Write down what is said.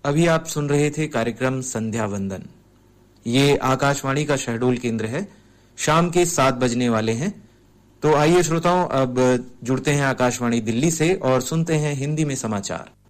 अभी आप सुन रहे थे कार्यक्रम संध्या वंदन। ये आकाशवाणी का शहडोल केंद्र है। शाम के 7 बजने वाले हैं। तो आइए श्रोताओं, अब जुड़ते हैं आकाशवाणी दिल्ली से और सुनते हैं हिंदी में समाचार।